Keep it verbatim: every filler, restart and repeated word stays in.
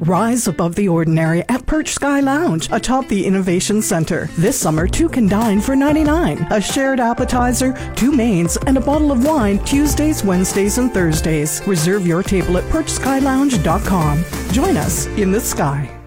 Rise above the ordinary at Perch Sky Lounge atop the Innovation Center. This summer, two can dine for ninety-nine dollars. A shared appetizer, two mains, and a bottle of wine Tuesdays, Wednesdays, and Thursdays. Reserve your table at perch sky lounge dot com. Join us in the sky.